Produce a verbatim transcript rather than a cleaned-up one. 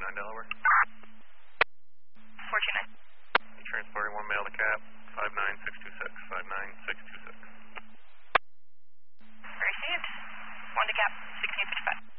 nine Delaware. four two nine. You transporting one male to cap, five nine six two six, five nine six two six.